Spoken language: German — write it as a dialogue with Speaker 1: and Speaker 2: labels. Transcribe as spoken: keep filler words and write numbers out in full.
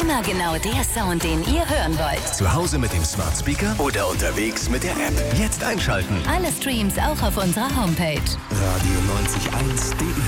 Speaker 1: Immer genau der Sound, den ihr hören wollt.
Speaker 2: Zu Hause mit dem Smart Speaker oder unterwegs mit der App. Jetzt einschalten.
Speaker 1: Alle Streams auch auf unserer Homepage.
Speaker 2: radio neunzig eins punkt de